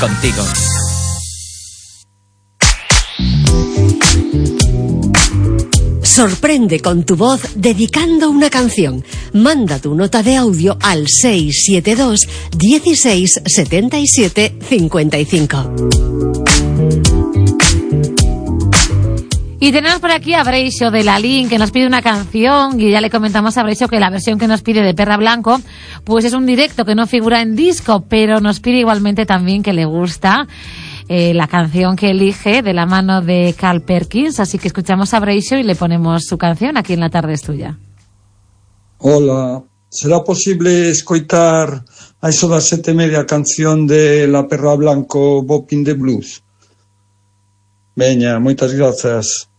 contigo. Sorprende con tu voz dedicando una canción. Manda tu nota de audio al 672 16 77 55. Y tenemos por aquí a Breixo de La Lin, que nos pide una canción, y ya le comentamos a Breixo que la versión que nos pide de Perra Blanco pues es un directo que no figura en disco, pero nos pide igualmente también que le gusta la canción que elige de la mano de Carl Perkins. Así que escuchamos a Breixo y le ponemos su canción aquí en La Tarde es Tuya. Hola, será posible escoitar a iso das 7:30 canción de La Perra Blanco, Bop in the Blues? Veña, moitas grazas.